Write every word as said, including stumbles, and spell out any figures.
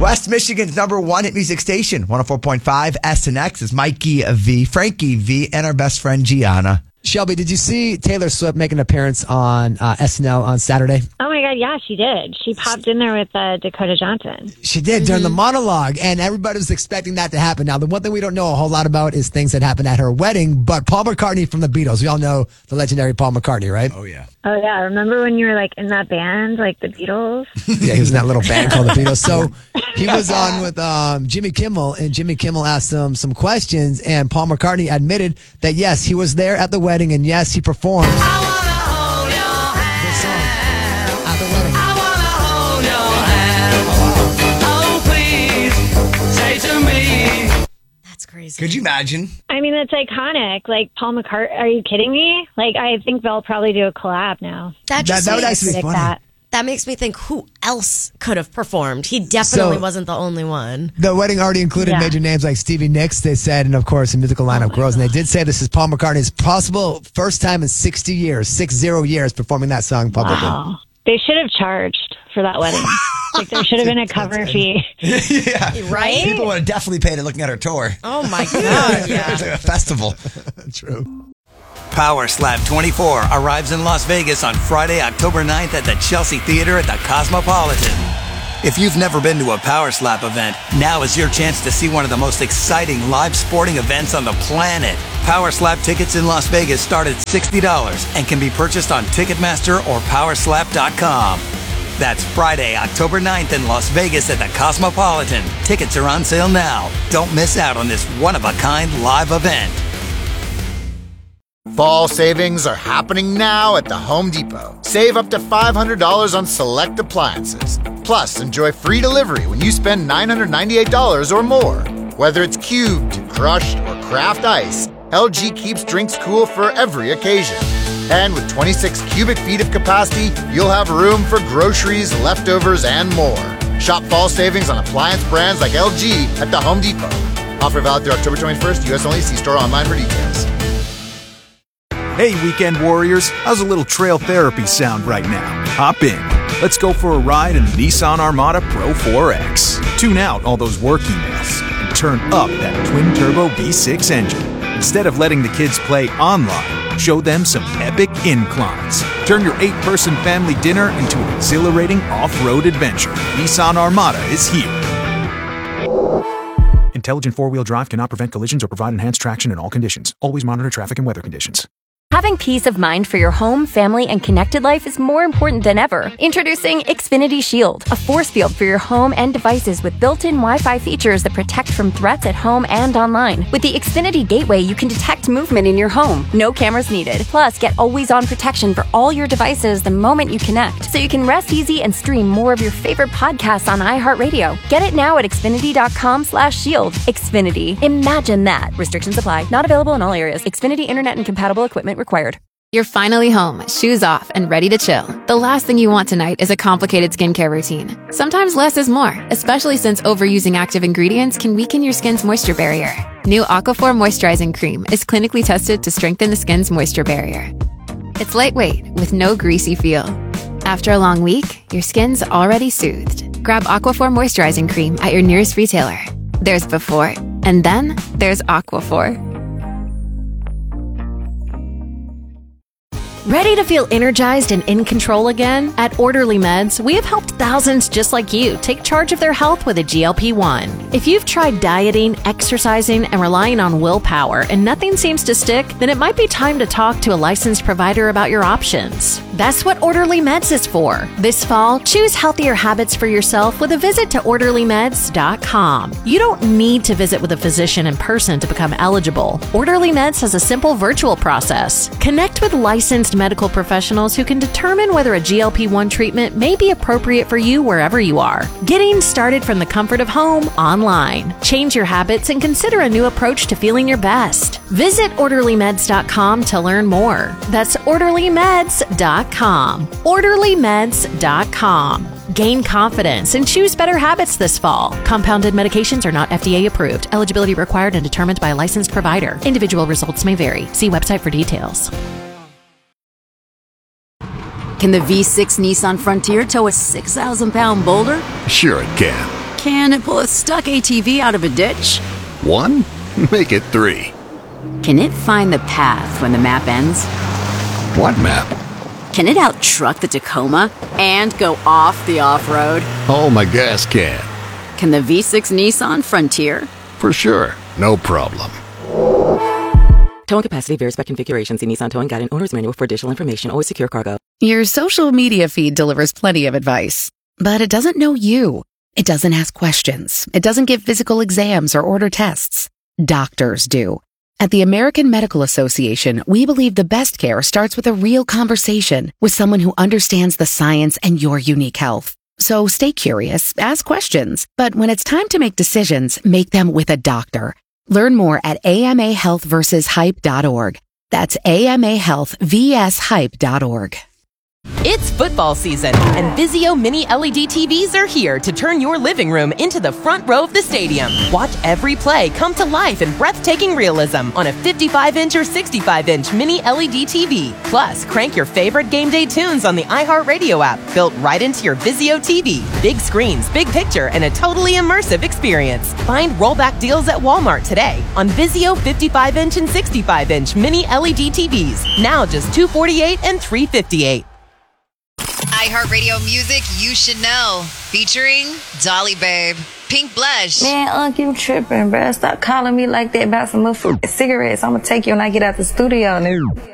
West Michigan's number one hit music station, one oh four point five S N X is Mikey V, Frankie V, and our best friend Gianna. Shelby, did you see Taylor Swift make an appearance on uh, S N L on Saturday? Oh my God, yeah, she did. She popped in there with uh, Dakota Johnson. She did during mm-hmm. the monologue, and everybody was expecting that to happen. Now, the one thing we don't know a whole lot about is things that happened at her wedding, but Paul McCartney from the Beatles, we all know the legendary Paul McCartney, right? Oh, yeah. Oh, yeah. Remember when you were like in that band, like the Beatles? Yeah, he was in that little band called the Beatles. So he was on with um, Jimmy Kimmel, and Jimmy Kimmel asked him some questions, and Paul McCartney admitted that, yes, he was there at the wedding, and yes, he performed. I wanna hold your hand at the wedding. I wanna hold your hand. Oh, please, say to me. That's crazy. Could you imagine? I mean, it's iconic. Like, Paul McCartney, are you kidding me? Like, I think they'll probably do a collab now. That, just that, that would actually be funny. That. That makes me think who else could have performed. He definitely so, wasn't the only one. The wedding already included yeah. major names like Stevie Nicks, they said, and of course the musical lineup oh grows. God. And they did say this is Paul McCartney's possible first time in sixty years, six zero years performing that song publicly. Wow. They should have charged for that wedding. Like there should have been a cover fee. Yeah. Right? People would have definitely paid it looking at her tour. Oh my God. Yeah. It's like a festival. True. Power Slap twenty-four arrives in Las Vegas on Friday, October ninth at the Chelsea Theater at the Cosmopolitan. If you've never been to a Power Slap event, now is your chance to see one of the most exciting live sporting events on the planet. Power Slap tickets in Las Vegas start at sixty dollars and can be purchased on Ticketmaster or power slap dot com. That's Friday, October ninth in Las Vegas at the Cosmopolitan. Tickets are on sale now. Don't miss out on this one-of-a-kind live event. Fall savings are happening now at the Home Depot. Save up to five hundred dollars on select appliances. Plus, enjoy free delivery when you spend nine hundred ninety-eight dollars or more. Whether it's cubed, crushed, or craft ice, L G keeps drinks cool for every occasion. And with twenty-six cubic feet of capacity, you'll have room for groceries, leftovers, and more. Shop fall savings on appliance brands like L G at the Home Depot. Offer valid through October twenty-first, U S only. See store online for details. Hey, weekend warriors, how's a little trail therapy sound right now? Hop in. Let's go for a ride in the Nissan Armada Pro four X. Tune out all those work emails and turn up that twin-turbo V six engine. Instead of letting the kids play online, show them some epic inclines. Turn your eight-person family dinner into an exhilarating off-road adventure. Nissan Armada is here. Intelligent four-wheel drive cannot prevent collisions or provide enhanced traction in all conditions. Always monitor traffic and weather conditions. Having peace of mind for your home, family, and connected life is more important than ever. Introducing Xfinity Shield, a force field for your home and devices with built-in Wi-Fi features that protect from threats at home and online. With the Xfinity Gateway, you can detect movement in your home. No cameras needed. Plus, get always-on protection for all your devices the moment you connect, so you can rest easy and stream more of your favorite podcasts on iHeartRadio. Get it now at Xfinity.com slash shield. Xfinity. Imagine that. Restrictions apply. Not available in all areas. Xfinity Internet and compatible equipment required. You're finally home, shoes off, and ready to chill. The last thing you want tonight is a complicated skincare routine. Sometimes less is more, especially since overusing active ingredients can weaken your skin's moisture barrier. New Aquaphor Moisturizing Cream is clinically tested to strengthen the skin's moisture barrier. It's lightweight, with no greasy feel. After a long week, your skin's already soothed. Grab Aquaphor Moisturizing Cream at your nearest retailer. There's before, and then there's Aquaphor. Ready to feel energized and in control again? At Orderly Meds, we have helped thousands just like you take charge of their health with a G L P one. If you've tried dieting, exercising, and relying on willpower and nothing seems to stick, then it might be time to talk to a licensed provider about your options. That's what Orderly Meds is for. This fall, choose healthier habits for yourself with a visit to orderly meds dot com. You don't need to visit with a physician in person to become eligible. Orderly Meds has a simple virtual process. Connect with licensed medical professionals who can determine whether a G L P one treatment may be appropriate for you wherever you are. Getting started from the comfort of home online. Change your habits and consider a new approach to feeling your best. Visit orderly meds dot com to learn more. That's orderly meds dot com. orderly meds dot com. Gain confidence and choose better habits this fall. Compounded medications are not F D A approved. Eligibility required and determined by a licensed provider. Individual results may vary. See website for details. Can the V six Nissan Frontier tow a six thousand pound boulder? Sure it can. Can it pull a stuck A T V out of a ditch? One? Make it three. Can it find the path when the map ends? What map? Can it out-truck the Tacoma and go off the off-road? Oh, my gas can. Can the V six Nissan Frontier? For sure. No problem. Towing capacity varies by configuration. See Nissan Towing Guide and Owner's Manual for additional information. Always secure cargo. Your social media feed delivers plenty of advice, but it doesn't know you. It doesn't ask questions. It doesn't give physical exams or order tests. Doctors do. At the American Medical Association, we believe the best care starts with a real conversation with someone who understands the science and your unique health. So stay curious, ask questions, but when it's time to make decisions, make them with a doctor. Learn more at A M A health versus hype dot org. That's A M A health versus hype dot org. It's football season, and Vizio Mini L E D T Vs are here to turn your living room into the front row of the stadium. Watch every play come to life in breathtaking realism on a fifty-five inch or sixty-five inch Mini L E D T V. Plus, crank your favorite game day tunes on the iHeartRadio app, built right into your Vizio T V. Big screens, big picture, and a totally immersive experience. Find rollback deals at Walmart today on Vizio fifty-five inch and sixty-five inch Mini L E D T Vs. Now just two hundred forty-eight dollars and three hundred fifty-eight dollars. iHeartRadio Music You Should Know, featuring Dolly Babe. Pink Blush. Man, Unc, you tripping, bruh. Stop calling me like that about some motherfucking cigarettes. I'm gonna take you when I get out the studio.